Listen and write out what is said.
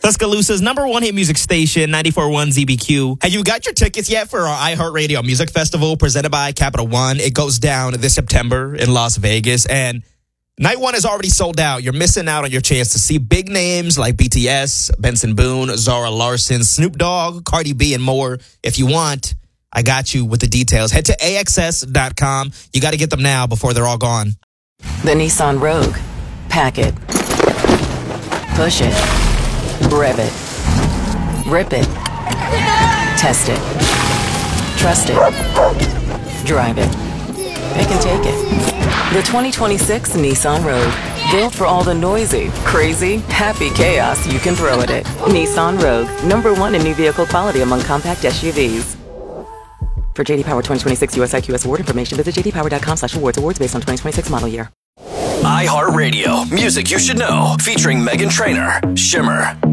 Tuscaloosa's number one hit music station, 94.1 ZBQ. Have you got your tickets yet for our iHeartRadio Music Festival presented by Capital One? It goes down this September in Las Vegas, and Night 1 is already sold out. You're missing out on your chance to see big names like BTS, Benson Boone, Zara Larsson, Snoop Dogg, Cardi B, and more. If you want, I got you with the details. Head to AXS.com. You got to get them now before they're all gone. The Nissan Rogue. Pack it. Push it. Rev it. Rip it. Test it. Trust it. Drive it. Pick and take it. The 2026 Nissan Rogue. Built for all the noisy, crazy, happy chaos you can throw at it. Nissan Rogue. Number one in new vehicle quality among compact SUVs. For JD Power 2026 US IQS award information, visit jdpower.com/awards. Awards based on 2026 model year. iHeartRadio, music you should know, featuring Meghan Trainor, Shimmer.